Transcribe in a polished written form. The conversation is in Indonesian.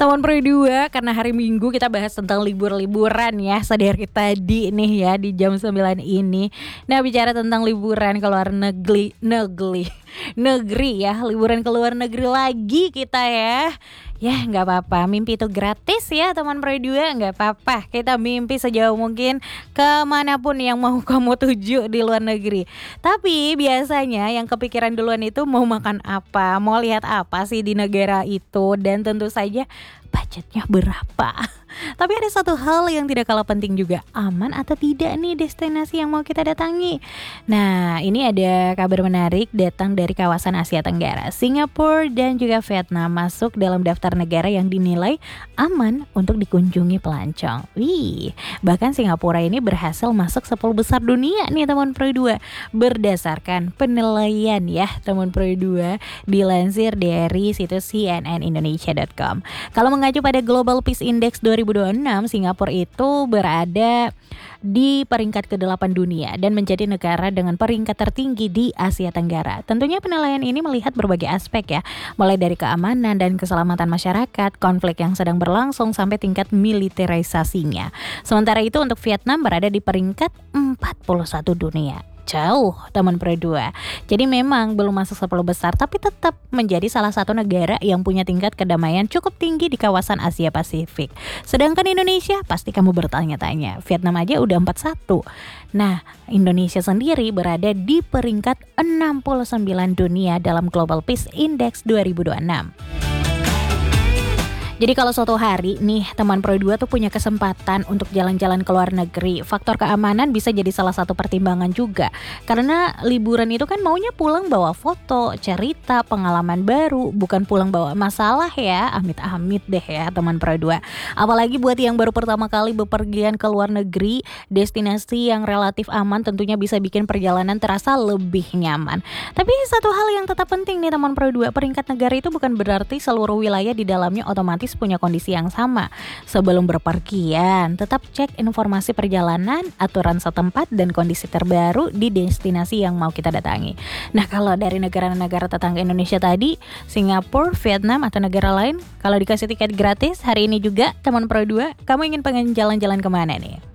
Teman Pro 2, karena hari Minggu kita bahas tentang libur-liburan ya sedari tadi nih ya di jam 9 ini. Nah, bicara tentang liburan ke luar negeri ya, liburan ke luar negeri lagi kita ya. Ya nggak apa-apa, mimpi itu gratis ya teman Pro 2, nggak apa-apa. Kita mimpi sejauh mungkin kemanapun yang mau kamu tuju di luar negeri. Tapi biasanya yang kepikiran duluan itu mau makan apa, mau lihat apa sih di negara itu, dan tentu saja budgetnya berapa. Tapi ada satu hal yang tidak kalah penting juga, aman atau tidak nih destinasi yang mau kita datangi. Nah, ini ada kabar menarik datang dari kawasan Asia Tenggara. Singapura dan juga Vietnam masuk dalam daftar negara yang dinilai aman untuk dikunjungi pelancong. Bahkan Singapura ini berhasil masuk 10 besar dunia nih teman Pro 2. Berdasarkan penilaian ya teman Pro 2, dilansir dari situs cnnindonesia.com. Kalau mengacu pada Global Peace Index 2026, Singapura itu berada di peringkat ke-8 dunia dan menjadi negara dengan peringkat tertinggi di Asia Tenggara. Tentunya penilaian ini melihat berbagai aspek ya, mulai dari keamanan dan keselamatan masyarakat, konflik yang sedang berlangsung, sampai tingkat militerisasinya. Sementara itu untuk Vietnam berada di peringkat 41 dunia. Jauh teman Pro 2. Jadi memang belum masuk 10 besar, tapi tetap menjadi salah satu negara yang punya tingkat kedamaian cukup tinggi di kawasan Asia Pasifik. Sedangkan Indonesia, pasti kamu bertanya-tanya, Vietnam aja udah 41. Nah, Indonesia sendiri berada di peringkat 69 dunia dalam Global Peace Index 2026. Jadi kalau suatu hari nih teman Pro 2 tuh punya kesempatan untuk jalan-jalan ke luar negeri, faktor keamanan bisa jadi salah satu pertimbangan juga. Karena liburan itu kan maunya pulang bawa foto, cerita, pengalaman baru, bukan pulang bawa masalah ya. Amit-amit deh ya teman Pro 2. Apalagi buat yang baru pertama kali bepergian ke luar negeri, destinasi yang relatif aman tentunya bisa bikin perjalanan terasa lebih nyaman. Tapi satu hal yang tetap penting nih teman Pro 2, peringkat negara itu bukan berarti seluruh wilayah di dalamnya otomatis punya kondisi yang sama. Sebelum berpergian, tetap cek informasi perjalanan, aturan setempat, dan kondisi terbaru di destinasi yang mau kita datangi. Nah, kalau dari negara-negara tetangga Indonesia tadi, Singapura, Vietnam, atau negara lain, kalau dikasih tiket gratis hari ini juga, teman Pro 2, kamu ingin pengen jalan-jalan kemana nih?